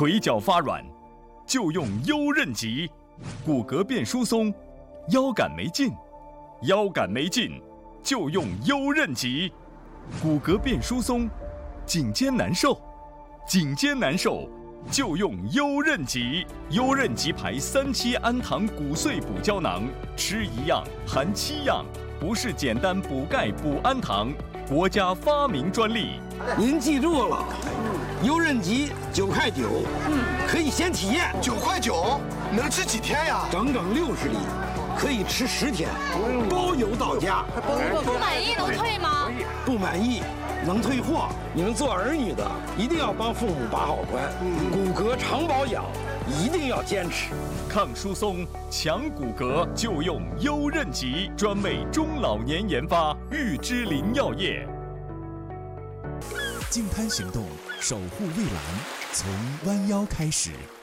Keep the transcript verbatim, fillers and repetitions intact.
腿脚发软，就用优韧极；骨骼变疏松，腰杆没劲，腰杆没劲，就用优韧极；骨骼变疏松，颈肩难受，颈肩难受，就用优韧极。优韧极牌三七氨糖骨碎补胶囊，吃一样含七样，不是简单补钙补氨糖，国家发明专利。 您记住了，优韧极九块九，嗯，可以先体验。 九块九能吃几天呀？ 整整六十粒，可以吃十天，包邮到家。 不满意能退吗？ 不满意能退货。你们做儿女的一定要帮父母把好关，骨骼常保养一定要坚持。 抗疏松、强骨骼就用优韧极，专为中老年研发，玉芝林药业。 净滩行动，守护蔚蓝，从弯腰开始。